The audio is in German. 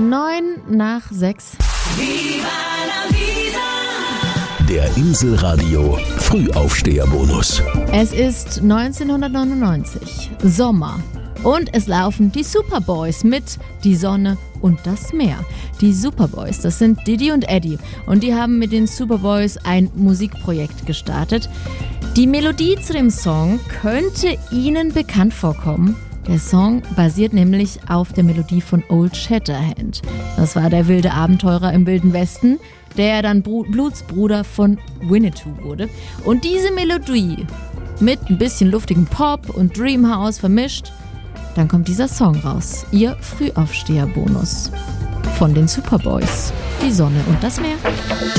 9:09. Viva la vida. Der Inselradio Frühaufsteherbonus. Es ist 1999, Sommer. Und es laufen die Superboys mit Die Sonne und das Meer. Die Superboys, das sind Didi und Eddie. Und die haben mit den Superboys ein Musikprojekt gestartet. Die Melodie zu dem Song könnte Ihnen bekannt vorkommen. Der Song basiert nämlich auf der Melodie von Old Shatterhand. Das war der wilde Abenteurer im Wilden Westen, der dann Blutsbruder von Winnetou wurde. Und diese Melodie mit ein bisschen luftigem Pop und Dreamhouse vermischt, dann kommt dieser Song raus. Ihr Frühaufsteherbonus von den Superboys. Die Sonne und das Meer.